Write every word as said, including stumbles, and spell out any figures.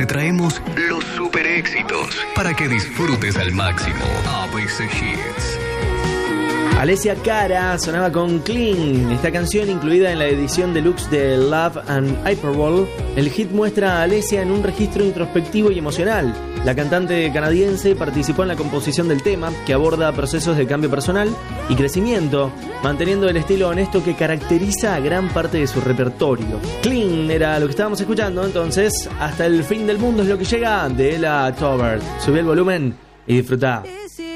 traemos los super éxitos para que disfrutes al máximo. A B C Hits. Alessia Cara sonaba con Clean, esta canción incluida en la edición deluxe de Love and Hyperbole. El hit muestra a Alessia en un registro introspectivo y emocional. La cantante canadiense participó en la composición del tema, que aborda procesos de cambio personal y crecimiento, manteniendo el estilo honesto que caracteriza a gran parte de su repertorio. Clean era lo que estábamos escuchando, entonces, Hasta el fin del mundo es lo que llega de Ella Tobert. Subí el volumen y disfrutá.